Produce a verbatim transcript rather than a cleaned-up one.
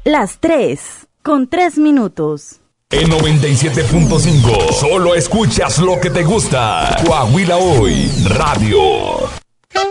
Las tres, con tres minutos. En noventa y siete punto cinco, solo escuchas lo que te gusta. Coahuila Hoy, Radio.